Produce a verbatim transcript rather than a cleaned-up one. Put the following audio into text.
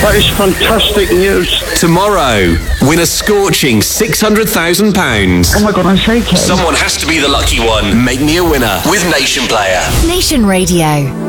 That is fantastic news. Tomorrow, win a scorching six hundred thousand pounds. Oh my God, I'm shaking. Someone has to be the lucky one. Make me a winner with Nation Player. Nation Radio.